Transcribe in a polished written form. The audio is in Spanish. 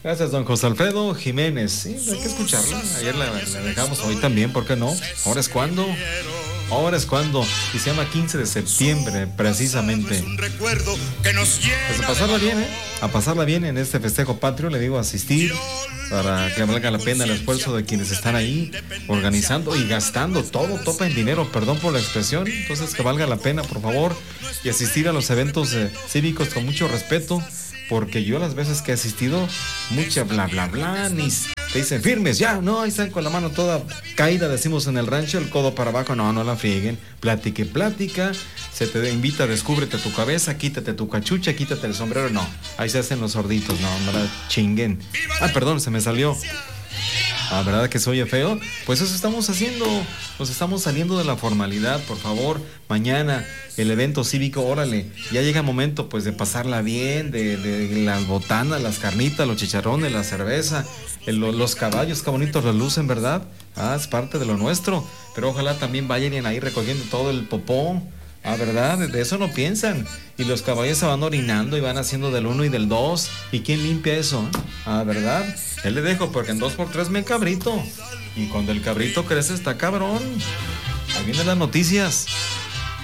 Gracias, don José Alfredo Jiménez. Sí, hay que escucharla. Ayer la dejamos, hoy también, ¿por qué no? Ahora es cuando. Ahora es cuando. Y se llama 15 de septiembre, precisamente. Pues a pasarla bien, ¿eh? A pasarla bien en este festejo patrio, le digo, asistir, para que valga la pena el esfuerzo de quienes están ahí organizando y gastando todo, topa en dinero, perdón por la expresión. Entonces, que valga la pena, por favor, y asistir a los eventos cívicos con mucho respeto. Porque yo las veces que he asistido, mucha bla bla bla, ni te dicen firmes, ya, no, ahí están con la mano toda caída, decimos en el rancho, el codo para abajo, no la frieguen, plática, se te invita, descúbrete tu cabeza, quítate tu cachucha, quítate el sombrero, no, ahí se hacen los sorditos, no, chinguen. Perdón, se me salió. ¿Verdad que se oye feo? Pues eso estamos haciendo, nos estamos saliendo de la formalidad, por favor. Mañana el evento cívico, órale, ya llega el momento pues de pasarla bien, de las botanas, las carnitas, los chicharrones, la cerveza, los caballos, qué bonitos los lucen, ¿verdad? Es parte de lo nuestro, pero ojalá también vayan ahí recogiendo todo el popó. ¿Verdad? De eso no piensan. Y los caballos se van orinando y van haciendo del 1 y del 2. ¿Y quién limpia eso? ¿Verdad? Él le dejo porque en 2x3 me cabrito. Y cuando el cabrito crece está cabrón. Ahí vienen las noticias.